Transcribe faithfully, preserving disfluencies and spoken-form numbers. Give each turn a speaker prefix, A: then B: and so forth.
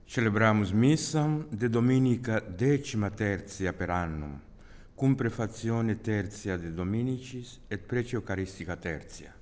A: Celebramus missam de dominica decima tertia per annum, cum prefazione tertia de Dominicis et prece Eucharistica tertia.